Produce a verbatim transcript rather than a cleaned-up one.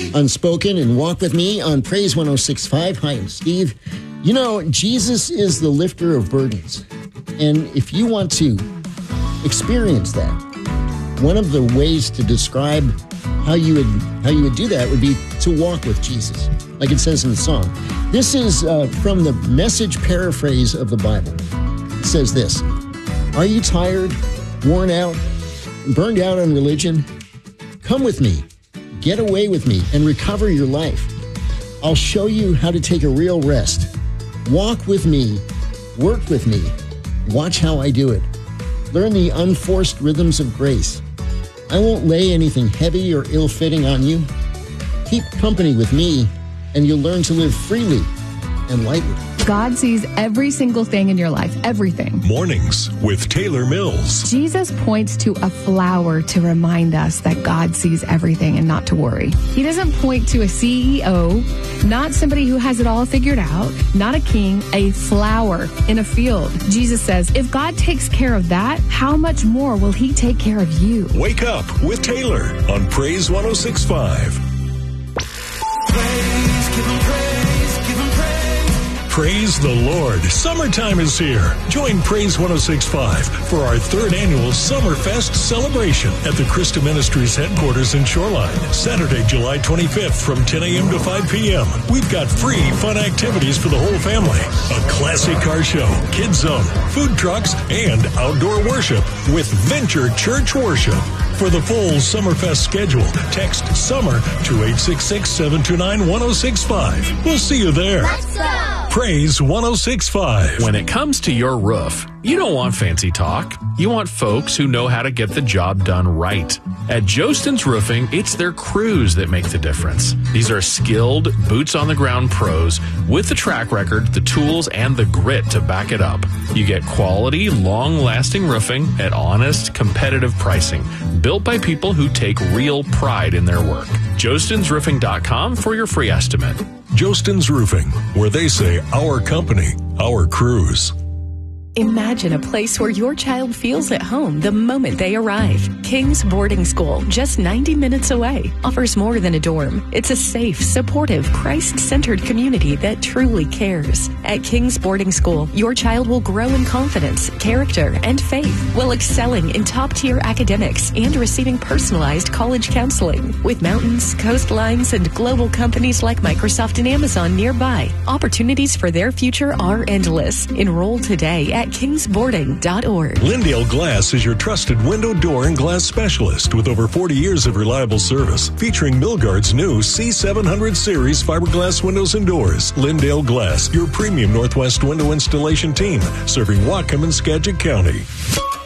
Unspoken and Walk With Me on Praise one oh six point five. Hi, I'm Steve. You know, Jesus is the lifter of burdens. And if you want to experience that, one of the ways to describe how you would how you would do that would be to walk with Jesus, like it says in the song. This is uh, from the Message paraphrase of the Bible. It says this: Are you tired, worn out, burned out on religion? Come with me, get away with me, and recover your life. I'll show you how to take a real rest. Walk with me, work with me, watch how I do it. Learn the unforced rhythms of grace. I won't lay anything heavy or ill-fitting on you. Keep company with me, and you'll learn to live freely and lightly. God sees every single thing in your life, everything. Mornings with Taylor Mills. Jesus points to a flower to remind us that God sees everything and not to worry. He doesn't point to a C E O, not somebody who has it all figured out, not a king, a flower in a field. Jesus says, if God takes care of that, how much more will he take care of you? Wake up with Taylor on Praise one oh six point five. Praise, give him praise, give him praise. Praise the Lord. Summertime is here. Join Praise one oh six point five for our third annual Summerfest celebration at the Christa Ministries headquarters in Shoreline. Saturday, July twenty-fifth from ten a.m. to five p.m. We've got free fun activities for the whole family. A classic car show, kids zone, food trucks, and outdoor worship with Venture Church Worship. For the full Summerfest schedule, text SUMMER to eight six six, seven two nine, one oh six five. We'll see you there. Let's go! Praise one oh six point five. When it comes to your roof, you don't want fancy talk. You want folks who know how to get the job done right. At Jostin's Roofing, it's their crews that make the difference. These are skilled, boots-on-the-ground pros with the track record, the tools, and the grit to back it up. You get quality, long-lasting roofing at honest, competitive pricing, built by people who take real pride in their work. Jostins Roofing dot com for your free estimate. Jostin's Roofing, where they say our company, our crews. Imagine a place where your child feels at home the moment they arrive. King's Boarding School, just ninety minutes away, offers more than a dorm. It's a safe, supportive, Christ-centered community that truly cares. At King's Boarding School, your child will grow in confidence, character, and faith while excelling in top-tier academics and receiving personalized college counseling. With mountains, coastlines, and global companies like Microsoft and Amazon nearby, opportunities for their future are endless. Enroll today at kings boarding dot org. Lindale Glass is your trusted window, door, and glass specialist with over forty years of reliable service, featuring Milgard's new C seven hundred series fiberglass windows and doors. Lindale Glass, your premium Northwest window installation team, serving Whatcom and Skagit County.